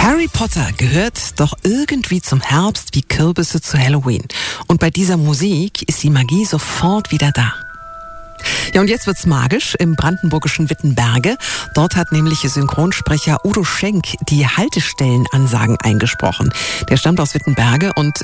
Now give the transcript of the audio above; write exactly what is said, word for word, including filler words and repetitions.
Harry Potter gehört doch irgendwie zum Herbst wie Kürbisse zu Halloween. Und bei dieser Musik ist die Magie sofort wieder da. Ja, und jetzt wird's magisch im brandenburgischen Wittenberge. Dort hat nämlich Synchronsprecher Udo Schenk die Haltestellenansagen eingesprochen. Der stammt aus Wittenberge und